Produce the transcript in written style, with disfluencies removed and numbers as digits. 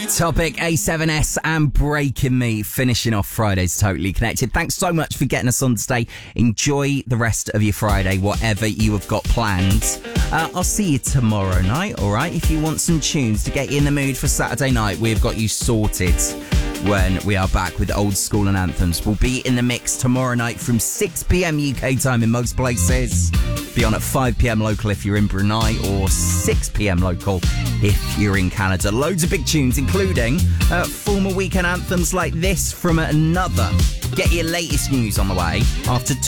Topic A7S and Breaking Me, finishing off Friday's Totally Connected. Thanks so much for getting us on today. Enjoy the rest of your Friday, whatever you have got planned. I'll see you tomorrow night, all right? If you want some tunes to get you in the mood for Saturday night, we've got you sorted when we are back with Old School and Anthems. We'll be in the mix tomorrow night from 6 p.m. UK time in most places. Be on at 5 p.m. local if you're in Brunei, or 6 p.m. local if you're in Canada. Loads of big tunes, including former weekend anthems like this from another. Get your latest news on the way after